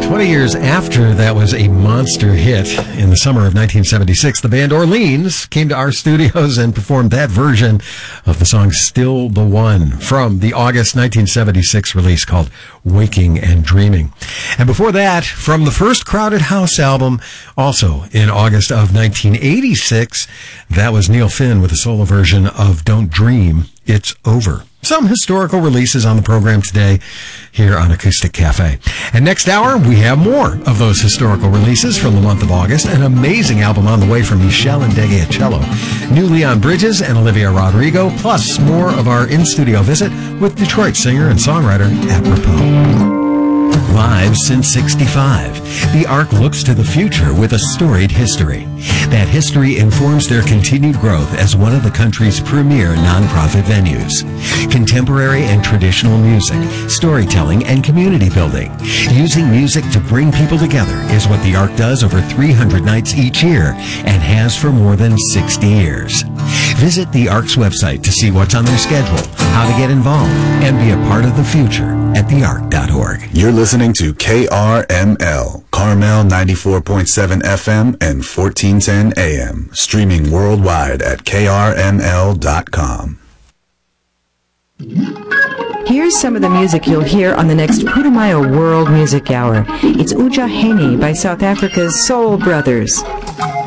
20 years after that was a monster hit in the summer of 1976, the band Orleans came to our studios and performed that version of the song Still the One from the August 1976 release called Waking and Dreaming. And before that, from the first Crowded House album, also in August of 1986, that was Neil Finn with a solo version of Don't Dream, It's Over. Some historical releases on the program today here on Acoustic Cafe. And next hour, we have more of those historical releases from the month of August. An amazing album on the way from Michelle Ndege at cello, new Leon Bridges and Olivia Rodrigo, plus more of our in-studio visit with Detroit singer and songwriter Apropos. Live since 65, the Ark looks to the future with a storied history. That history informs their continued growth as one of the country's premier nonprofit venues. Contemporary and traditional music, storytelling, and community building. Using music to bring people together is what the Ark does over 300 nights each year and has for more than 60 years. Visit the Ark's website to see what's on their schedule, how to get involved, and be a part of the future at theark.org. You're listening to KRML, Carmel 94.7 FM and 1410 AM, streaming worldwide at krml.com. Here's some of the music you'll hear on the next Putumayo World Music Hour. It's Uja Heni by South Africa's Soul Brothers.